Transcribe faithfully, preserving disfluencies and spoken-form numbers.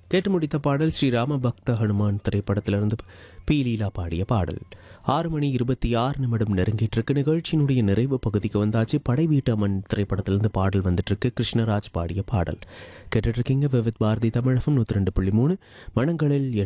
கேட்டு முடித்த பாடல் ஸ்ரீராம பக்த ஹனுமான் திரைப்படத்திலிருந்து பி லீலா பாடிய பாடல். ஆறு மணி இருபத்தி ஆறு நிமிடம் நெருங்கிட்டு நிகழ்ச்சியினுடைய நிறைவு பகுதிக்கு வந்தாச்சு. படை வீட்டம்மன் திரைப்படத்திலிருந்து பாடல் வந்துட்டு இருக்கு. கிருஷ்ணராஜ் பாடிய பாடல் கேட்டுட்டு இருக்கீங்க. விவித் பாரதி தமிழகம் நூற்றி ரெண்டு புள்ளி மூணு மனங்களில்